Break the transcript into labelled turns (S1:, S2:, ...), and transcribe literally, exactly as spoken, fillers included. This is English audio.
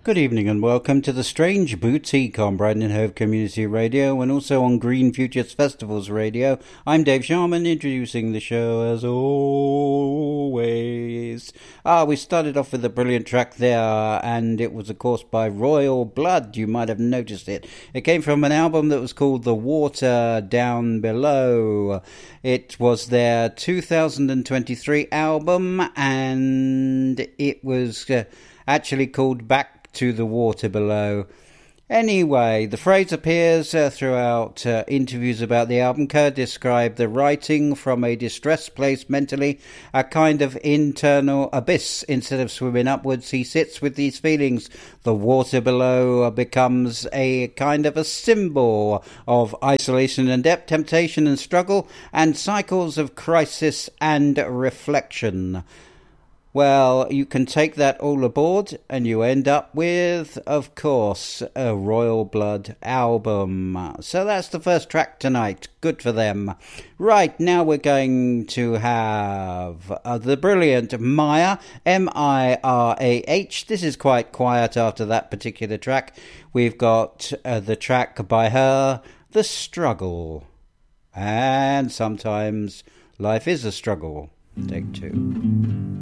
S1: Good evening and welcome to the Strange Boutique on Brighton and Hove Community Radio and also on Green Futures Festivals Radio. I'm Dave Sharman, introducing the show as always. Ah, we started off with a brilliant track there, and it was of course by Royal Blood. You might have noticed it. It came from an album that was called The Water Down Below. It was their two thousand twenty-three album, and it was uh, actually called Back to the Water Below. Anyway, the phrase appears uh, throughout uh, interviews about the album. Kerr described the writing from a distressed place mentally, a kind of internal abyss. Instead of swimming upwards, he sits with these feelings. The water below becomes a kind of a symbol of isolation and depth, temptation and struggle, and cycles of crisis and reflection. Well, you can take that all aboard and you end up with, of course, a Royal Blood album. So that's the first track tonight. Good for them. Right, now we're going to have uh, the brilliant Maya, M I R A H. This is quite quiet after that particular track. We've got uh, the track by her, The Struggle. And sometimes life is a struggle. Take two.